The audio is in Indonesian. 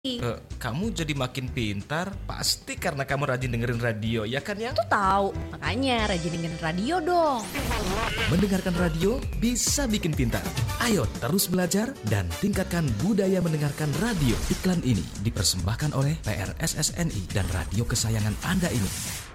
Kamu jadi makin pintar, pasti karena kamu rajin dengerin radio, ya kan ya? Tuh tahu, makanya rajin dengerin radio dong. Mendengarkan radio bisa bikin pintar. Ayo terus belajar dan tingkatkan budaya mendengarkan radio. Iklan ini dipersembahkan oleh PRSSNI dan radio kesayangan Anda ini.